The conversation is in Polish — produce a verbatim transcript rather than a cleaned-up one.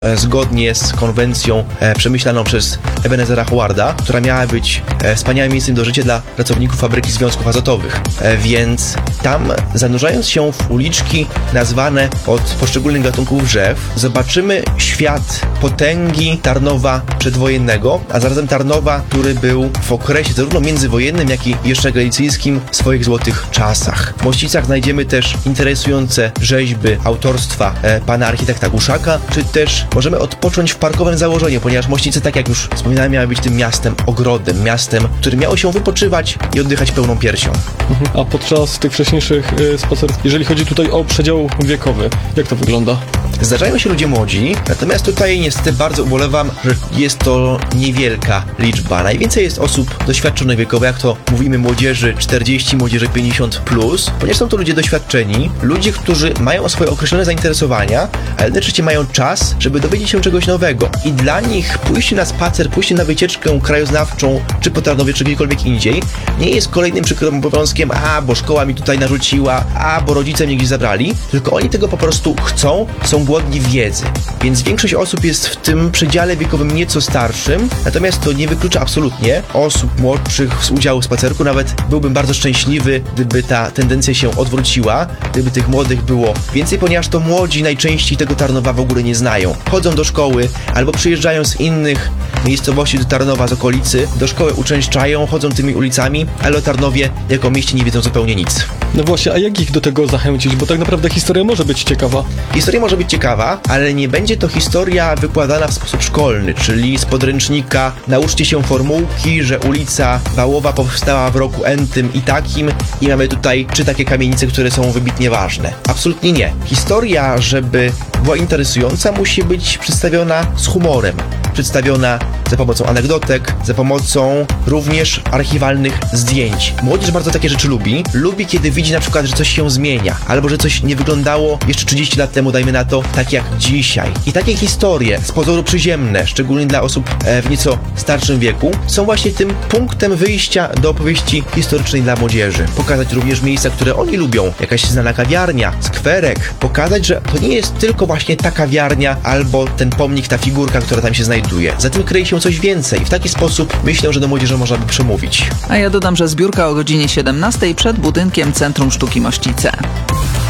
e, zgodnie z konwencją e, przemyślaną przez Ebenezera Howarda, która miała być e, wspaniałym miejscem do życia dla pracowników fabryki związków azotowych. E, więc tam, zanurzając się w uliczki nazwane od poszczególnych gatunków drzew, zobaczymy świat potęgi Tarnowa przedwojennego, a zarazem Tarnowa, który był w okresie zarówno międzywojennym, jak i jeszcze galicyjskim w swoich złotych czasach. W Mościcach znajdziemy też interesujące rzeźby autorstwa e, pana architekta Guszaka, czy też możemy odpocząć w parkowym założeniu, ponieważ Mościce, tak jak już wspominałem, miały być tym miastem ogrodem, miastem, w którym miało się wypoczywać i oddychać pełną piersią. Mhm. A podczas tych wcześniejszych y, spacerów, jeżeli chodzi tutaj o przedział wiekowy, jak to wygląda? Zdarzają się ludzie młodzi, natomiast tutaj niestety bardzo ubolewam, że jest to niewielka liczba. Najwięcej jest osób doświadczonych wiekowo, jak to mówimy, młodzieży czterdzieści, młodzieży pięćdziesiąt plus, ponieważ są to ludzie doświadczeni, ludzie, którzy mają swoje określone zainteresowania, ale jednocześnie mają czas, żeby dowiedzieć się czegoś nowego. I dla nich pójście na spacer, pójście na wycieczkę krajoznawczą, czy po Tarnowie, czy gdziekolwiek indziej, nie jest kolejnym przykrym obowiązkiem, a bo szkoła mi tutaj narzuciła, a bo rodzice mnie gdzieś zabrali, tylko oni tego po prostu chcą, są głodni wiedzy. Więc większość osób jest w tym przedziale wiekowym nieco starszym, natomiast to nie wyklucza absolutnie osób młodszych z udziału w spacerku. Nawet byłbym bardzo szczęśliwy, gdyby ta tendencja się odwróciła, gdyby tych młodych było więcej, ponieważ to młodzi najczęściej tego Tarnowa w ogóle nie znają. Chodzą do szkoły albo przyjeżdżają z innych miejscowości do Tarnowa, z okolicy, do szkoły uczęszczają, chodzą tymi ulicami, ale o Tarnowie jako mieście nie wiedzą zupełnie nic. No właśnie, a jak ich do tego zachęcić? Bo tak naprawdę historia może być ciekawa. Historia może być ciekawa, ale nie będzie to historia wykładana w sposób szkolny, czyli z podręcznika nauczcie się formułki, że ulica Wałowa powstała w roku entym i takim i mamy tutaj trzy takie kamienice, które są wybitnie ważne. Absolutnie nie. Historia, żeby była interesująca, musi być przedstawiona z humorem. Przedstawiona za pomocą anegdotek, za pomocą również archiwalnych zdjęć. Młodzież bardzo takie rzeczy lubi. Lubi, kiedy widzi na przykład, że coś się zmienia, albo że coś nie wyglądało jeszcze trzydzieści lat temu, dajmy na to, tak jak dzisiaj. I takie historie, z pozoru przyziemne, szczególnie dla osób e, w nieco starszym wieku, są właśnie tym punktem wyjścia do opowieści historycznej dla młodzieży. Pokazać również miejsca, które oni lubią, jakaś znana kawiarnia, skwerek. Pokazać, że to nie jest tylko właśnie ta kawiarnia, albo ten pomnik, ta figurka, która tam się znajduje. Za tym kryje się coś więcej. W taki sposób myślę, że do młodzieży można by przemówić. A ja dodam, że zbiórka o godzinie siedemnastej przed budynkiem Centrum Sztuki Mościce.